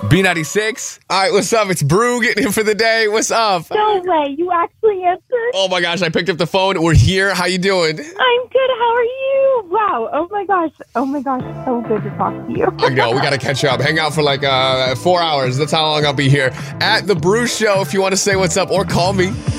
B96. All right, what's up? It's Brew getting in for the day. What's up? No way. You actually answered. Oh my gosh, I picked up the phone. We're here. How you doing? I'm good. How are you? Wow. Oh my gosh. So good to talk to you. I know. We got to catch up. Hang out for like 4 hours. That's how long I'll be here. At The Brew Show if you want to say what's up or call me.